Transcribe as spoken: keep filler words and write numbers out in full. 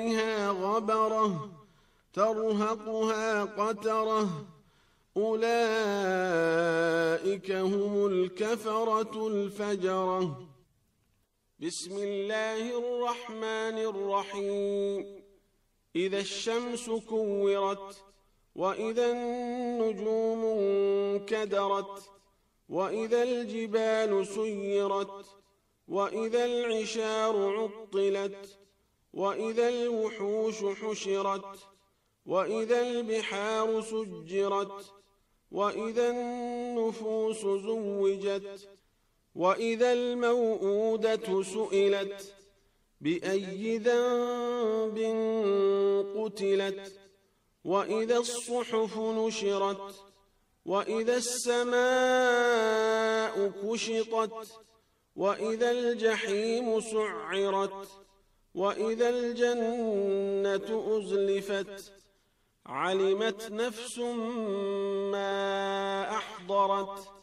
غبرة ترهقها قترة أولئك هم الكفرة الفجرة. بسم الله الرحمن الرحيم. إذا الشمس كورت وإذا النجوم انكدرت وإذا الجبال سيرت وإذا العشار عطلت وإذا الوحوش حشرت وإذا البحار سجرت وإذا النفوس زوجت وإذا الموءودة سئلت بأي ذنب قتلت وإذا الصحف نشرت وإذا السماء كشطت وإذا الجحيم سعرت وإذا الجنة أزلفت علمت نفس ما أحضرت